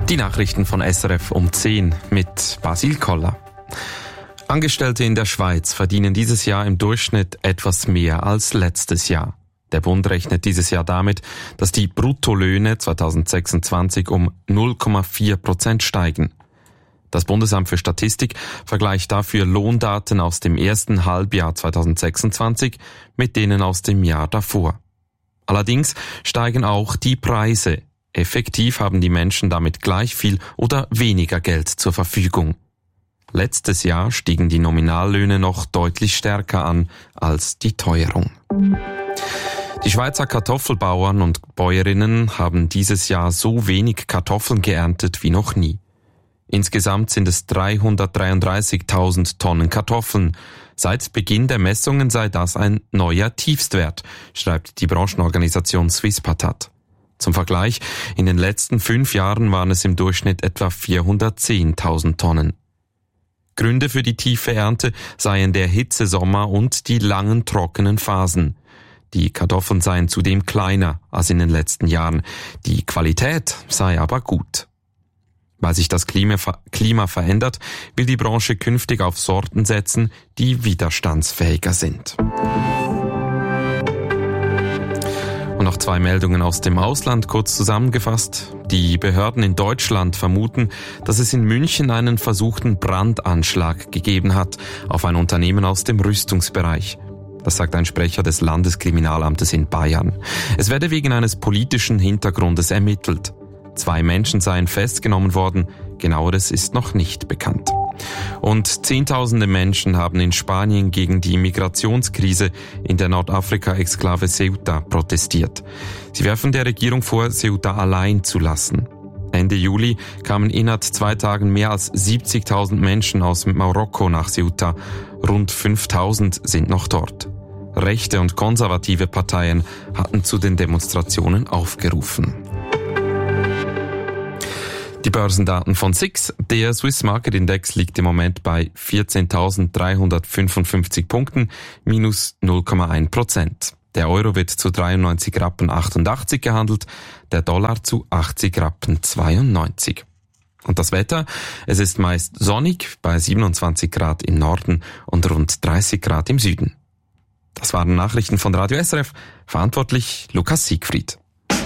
Die Nachrichten von SRF um 10 mit Basil Koller. Angestellte in der Schweiz verdienen dieses Jahr im Durchschnitt etwas mehr als letztes Jahr. Der Bund rechnet dieses Jahr damit, dass die Bruttolöhne 2026 um 0,4% steigen. Das Bundesamt für Statistik vergleicht dafür Lohndaten aus dem ersten Halbjahr 2026 mit denen aus dem Jahr davor. Allerdings steigen auch die Preise. Effektiv haben die Menschen damit gleich viel oder weniger Geld zur Verfügung. Letztes Jahr stiegen die Nominallöhne noch deutlich stärker an als die Teuerung. Die Schweizer Kartoffelbauern und Bäuerinnen haben dieses Jahr so wenig Kartoffeln geerntet wie noch nie. Insgesamt sind es 333.000 Tonnen Kartoffeln. Seit Beginn der Messungen sei das ein neuer Tiefstwert, schreibt die Branchenorganisation Swisspatat. Zum Vergleich, in den letzten 5 Jahren waren es im Durchschnitt etwa 410.000 Tonnen. Gründe für die tiefe Ernte seien der Hitzesommer und die langen trockenen Phasen. Die Kartoffeln seien zudem kleiner als in den letzten Jahren. Die Qualität sei aber gut. Weil sich das Klima verändert, will die Branche künftig auf Sorten setzen, die widerstandsfähiger sind. Und noch 2 Meldungen aus dem Ausland, kurz zusammengefasst. Die Behörden in Deutschland vermuten, dass es in München einen versuchten Brandanschlag gegeben hat auf ein Unternehmen aus dem Rüstungsbereich. Das sagt ein Sprecher des Landeskriminalamtes in Bayern. Es werde wegen eines politischen Hintergrundes ermittelt. 2 Menschen seien festgenommen worden, genaueres ist noch nicht bekannt. Und Zehntausende Menschen haben in Spanien gegen die Migrationskrise in der Nordafrika-Exklave Ceuta protestiert. Sie werfen der Regierung vor, Ceuta allein zu lassen. Ende Juli kamen innerhalb 2 Tagen mehr als 70.000 Menschen aus Marokko nach Ceuta. Rund 5.000 sind noch dort. Rechte und konservative Parteien hatten zu den Demonstrationen aufgerufen. Die Börsendaten von SIX. Der Swiss Market Index liegt im Moment bei 14.355 Punkten, minus 0,1%. Der Euro wird zu 93,88 Rappen gehandelt, der Dollar zu 80,92 Rappen. Und das Wetter? Es ist meist sonnig bei 27 Grad im Norden und rund 30 Grad im Süden. Das waren Nachrichten von Radio SRF, verantwortlich Lukas Siegfried.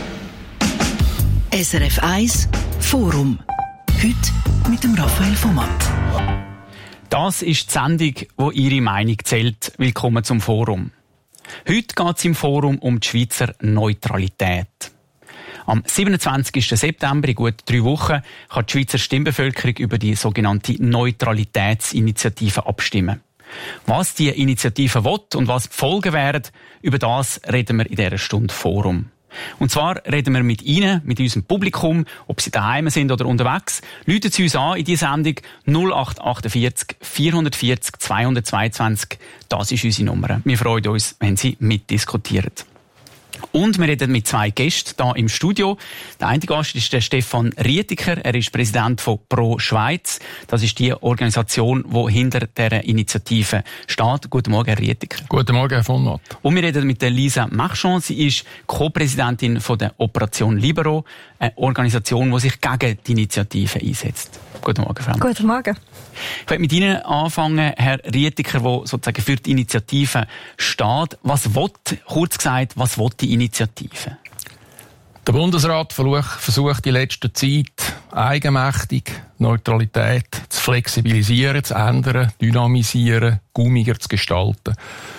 SRF 1 Forum. Heute mit dem Raphael von Matt. Das ist die Sendung, wo Ihre Meinung zählt. Willkommen zum Forum. Heute geht es im Forum um die Schweizer Neutralität. Am 27. September, in gut 3 Wochen, kann die Schweizer Stimmbevölkerung über die sogenannte Neutralitätsinitiative abstimmen. Was die Initiative will und was die Folgen wären, über das reden wir in dieser Stunde Forum. Und zwar reden wir mit Ihnen, mit unserem Publikum, ob Sie daheim sind oder unterwegs. Rufen Sie uns an in die Sendung 0848 440 222. Das ist unsere Nummer. Wir freuen uns, wenn Sie mitdiskutieren. Und wir reden mit 2 Gästen hier im Studio. Der eine Gast ist der Stefan Rietiker. Er ist Präsident von Pro Schweiz. Das ist die Organisation, die hinter dieser Initiative steht. Guten Morgen, Herr Rietiker. Guten Morgen, Herr von Matt. Und wir reden mit der Lisa Marchand. Sie ist Co-Präsidentin von der Operation Libero, eine Organisation, die sich gegen die Initiative einsetzt. Guten Morgen, Frau. Guten Morgen. Ich möchte mit Ihnen anfangen, Herr Rietiker, der sozusagen für die Initiative steht. Kurz gesagt, was will die Initiative? Der Bundesrat versucht in letzter Zeit eigenmächtig Neutralität zu flexibilisieren, zu ändern, dynamisieren, gummiger zu gestalten.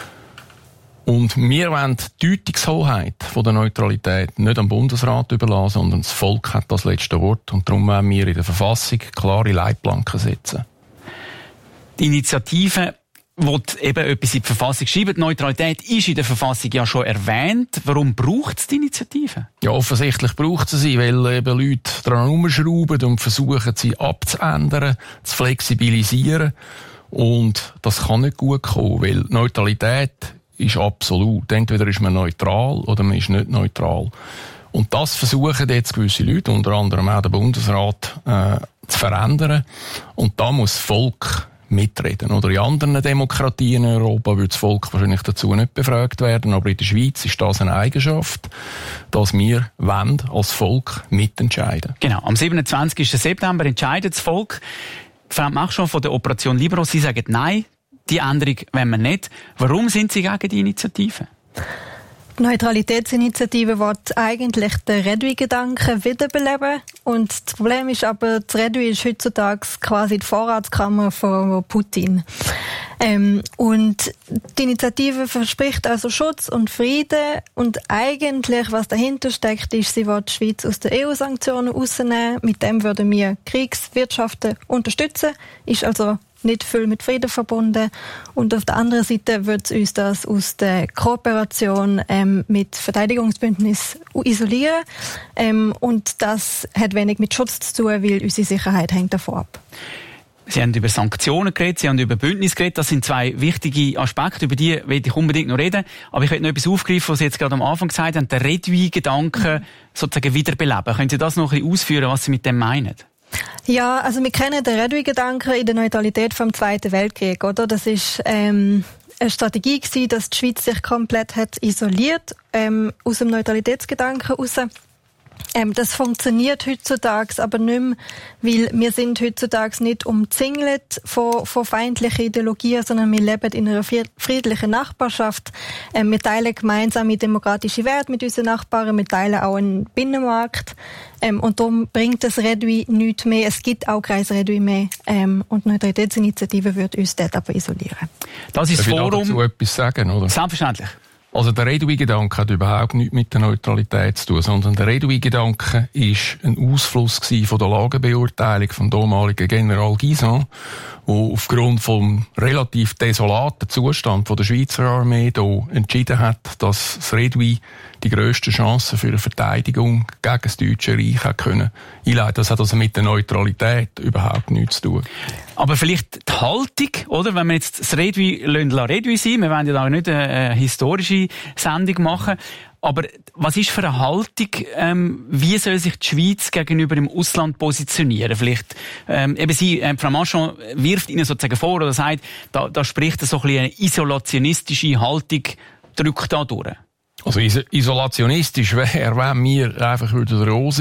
Und wir wollen die Deutungshoheit von der Neutralität nicht am Bundesrat überlassen, sondern das Volk hat das letzte Wort. Und darum wollen wir in der Verfassung klare Leitplanken setzen. Die Initiative will eben etwas in die Verfassung schreiben. Die Neutralität ist in der Verfassung ja schon erwähnt. Warum braucht es die Initiative? Ja, offensichtlich braucht es sie, weil eben Leute daran herumschrauben und versuchen, sie abzuändern, zu flexibilisieren. Und das kann nicht gut kommen, weil Neutralität ist absolut. Entweder ist man neutral oder man ist nicht neutral. Und das versuchen jetzt gewisse Leute, unter anderem auch der Bundesrat, zu verändern. Und da muss das Volk mitreden. Oder in anderen Demokratien in Europa würde das Volk wahrscheinlich dazu nicht befragt werden, aber in der Schweiz ist das eine Eigenschaft, dass wir als Volk mitentscheiden. Genau, am 27. September entscheidet das Volk. Frau Machschon von der Operation Libero, Sie sagen nein, die Änderung wollen wir nicht. Warum sind Sie gegen die Initiative? Die Neutralitätsinitiative will eigentlich den Redui-Gedanken wiederbeleben. Und das Problem ist aber, das Redui ist heutzutage quasi die Vorratskammer von Putin. Und die Initiative verspricht also Schutz und Frieden. Und eigentlich, was dahinter steckt, ist, sie will die Schweiz aus den EU-Sanktionen rausnehmen. Mit dem würden wir Kriegswirtschaften unterstützen. Ist also nicht viel mit Frieden verbunden. Und auf der anderen Seite wird uns das aus der Kooperation mit Verteidigungsbündnis isolieren. Und das hat wenig mit Schutz zu tun, weil unsere Sicherheit hängt davon ab. Sie haben über Sanktionen geredet, Sie haben über Bündnis geredet. Das sind zwei wichtige Aspekte, über die will ich unbedingt noch reden. Aber ich will noch etwas aufgreifen, was Sie jetzt gerade am Anfang gesagt haben, den Redui-Gedanken sozusagen wiederbeleben. Können Sie das noch ein bisschen ausführen, was Sie mit dem meinen? Ja, also wir kennen den Redui-Gedanken in der Neutralität vom Zweiten Weltkrieg, oder? Das ist eine Strategie gewesen, dass die Schweiz sich komplett hat isoliert aus dem Neutralitätsgedanken raus. Das funktioniert heutzutage aber nicht mehr, weil wir sind heutzutage nicht umzingelt von feindlichen Ideologien, sondern wir leben in einer friedlichen Nachbarschaft. Wir teilen gemeinsame demokratische Werte mit unseren Nachbarn, wir teilen auch einen Binnenmarkt. Und darum bringt das Redui nichts mehr. Es gibt auch kein Redui mehr. Und die Neutralitätsinitiative wird uns dort aber isolieren. Das ist das Forum. Darf ich dazu etwas sagen, oder? Selbstverständlich. Also der Redui-Gedanke hat überhaupt nichts mit der Neutralität zu tun, sondern der Redui-Gedanke ist ein Ausfluss von der Lagebeurteilung vom damaligen General Guisan, der aufgrund vom relativ desolaten Zustand der Schweizer Armee hier entschieden hat, dass das Redui die grössten Chancen für eine Verteidigung gegen das Deutsche Reich hat können einleiten. Das hat also mit der Neutralität überhaupt nichts zu tun. Aber vielleicht die Haltung, oder? Wenn wir jetzt das Redui Redui sein, wir wollen ja da nicht eine historische Sendung machen, aber was ist für eine Haltung, wie soll sich die Schweiz gegenüber dem Ausland positionieren? Vielleicht, eben Sie, Frau Machon wirft Ihnen sozusagen vor oder sagt, da spricht so ein bisschen eine isolationistische Haltung, drückt da durch. Also isolationistisch wäre, wenn wir einfach den Rosen